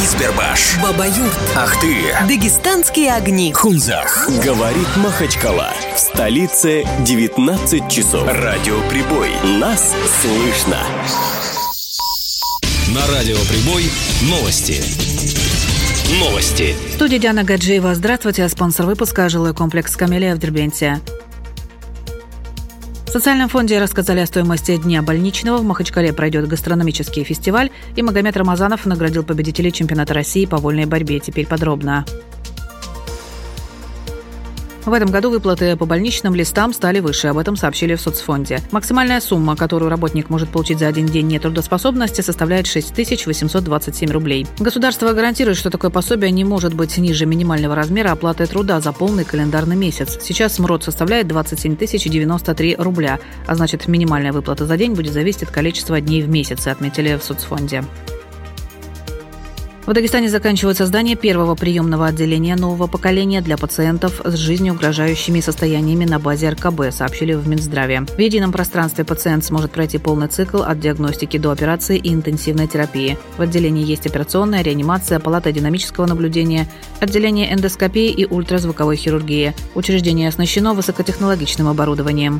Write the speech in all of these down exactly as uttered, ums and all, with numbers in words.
Избербаш, Баба-Юрт, Ахты, Дагестанские огни, Хунзах. Говорит Махачкала. В столице девятнадцать часов. Радио Прибой. Нас слышно. На Радио Прибой новости. Новости. В студии Диана Гаджиева. Здравствуйте. Спонсор выпуска – жилой комплекс «Камелия» в Дербенте. В социальном фонде рассказали о стоимости Дня больничного. В Махачкале пройдет гастрономический фестиваль. И Магомед Рамазанов наградил победителей чемпионата России по вольной борьбе. Теперь подробно. В этом году выплаты по больничным листам стали выше, об этом сообщили в соцфонде. Максимальная сумма, которую работник может получить за один день нетрудоспособности, составляет шесть тысяч восемьсот двадцать семь рублей. Государство гарантирует, что такое пособие не может быть ниже минимального размера оплаты труда за полный календарный месяц. Сейчас МРОТ составляет двадцать семь тысяч девяносто три рубля, а значит, минимальная выплата за день будет зависеть от количества дней в месяц, отметили в соцфонде. В Дагестане заканчивается создание первого приемного отделения нового поколения для пациентов с жизнеугрожающими состояниями на базе эр ка бэ, сообщили в Минздраве. В едином пространстве пациент сможет пройти полный цикл от диагностики до операции и интенсивной терапии. В отделении есть операционная, реанимация, палата динамического наблюдения, отделение эндоскопии и ультразвуковой хирургии. Учреждение оснащено высокотехнологичным оборудованием.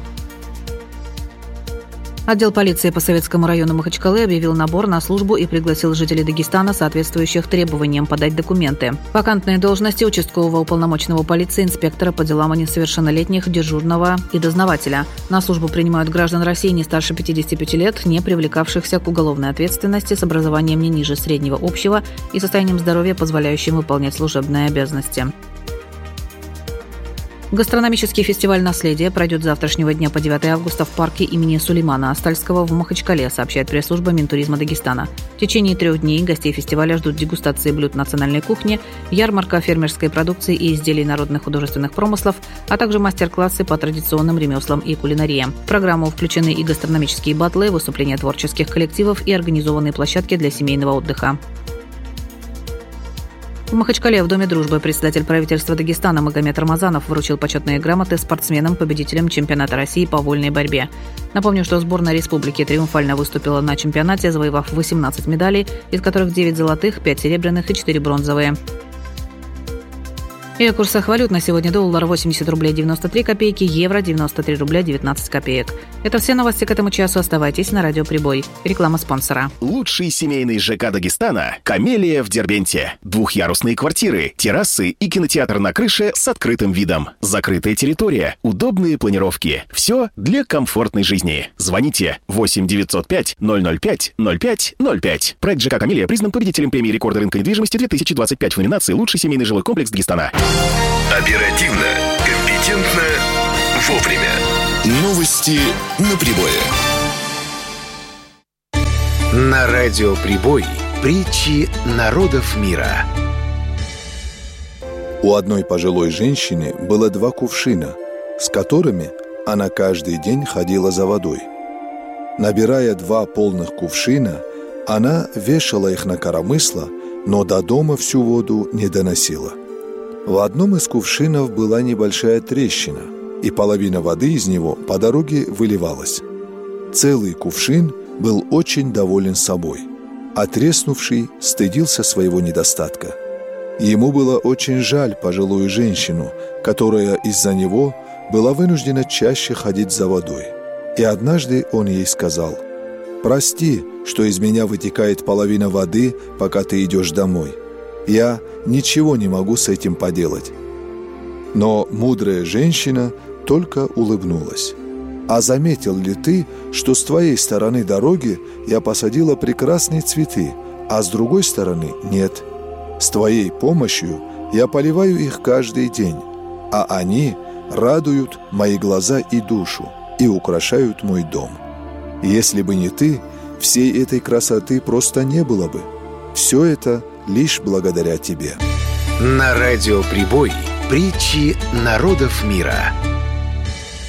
Отдел полиции по Советскому району Махачкалы объявил набор на службу и пригласил жителей Дагестана, соответствующих требованиям, подать документы. Вакантные должности участкового уполномоченного полиции, инспектора по делам о несовершеннолетних, дежурного и дознавателя. На службу принимают граждан России не старше пятидесяти пяти лет, не привлекавшихся к уголовной ответственности, с образованием не ниже среднего общего и состоянием здоровья, позволяющим выполнять служебные обязанности. Гастрономический фестиваль «Наследие» пройдет с завтрашнего дня по девятого августа в парке имени Сулеймана Астальского в Махачкале, сообщает пресс-служба Минтуризма Дагестана. В течение трех дней гостей фестиваля ждут дегустации блюд национальной кухни, ярмарка фермерской продукции и изделий народных художественных промыслов, а также мастер-классы по традиционным ремеслам и кулинарии. В программу включены и гастрономические батлы, выступления творческих коллективов и организованные площадки для семейного отдыха. В Махачкале в Доме дружбы председатель правительства Дагестана Магомед Рамазанов вручил почетные грамоты спортсменам-победителям чемпионата России по вольной борьбе. Напомню, что сборная республики триумфально выступила на чемпионате, завоевав восемнадцать медалей, из которых девять золотых, пять серебряных и четыре бронзовые. И о курсах валют на сегодня: доллар восемьдесят рублей девяносто три копейки, евро девяносто три рубля девятнадцать копеек. Это все новости к этому часу. Оставайтесь на Радио Прибой. Реклама спонсора. Лучший семейный ЖК Дагестана – «Камелия» в Дербенте. Двухъярусные квартиры, террасы и кинотеатр на крыше с открытым видом. Закрытая территория, удобные планировки. Все для комфортной жизни. Звоните восемь девятьсот пять ноль ноль пять ноль пять ноль пять. Проект ЖК «Камелия» признан победителем премии рекорда рынка недвижимости две тысячи двадцать пять в номинации «Лучший семейный жилой комплекс Дагестана». Оперативно, компетентно, вовремя. Новости на Прибое. На Радио Прибой притчи народов мира. У одной пожилой женщины было два кувшина, с которыми она каждый день ходила за водой. Набирая два полных кувшина, она вешала их на коромысло, но до дома всю воду не доносила. В одном из кувшинов была небольшая трещина, и половина воды из него по дороге выливалась. Целый кувшин был очень доволен собой, а треснувший стыдился своего недостатка. Ему было очень жаль пожилую женщину, которая из-за него была вынуждена чаще ходить за водой. И однажды он ей сказал: «Прости, что из меня вытекает половина воды, пока ты идешь домой. Я ничего не могу с этим поделать». Но мудрая женщина только улыбнулась. «А заметил ли ты, что с твоей стороны дороги я посадила прекрасные цветы, а с другой стороны нет? С твоей помощью я поливаю их каждый день, а они радуют мои глаза и душу и украшают мой дом. Если бы не ты, всей этой красоты просто не было бы. Все это лишь благодаря тебе». На Радио Прибой притчи народов мира.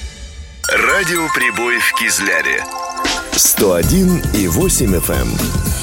Радио Прибой в Кизляре. сто один и восемь эф эм.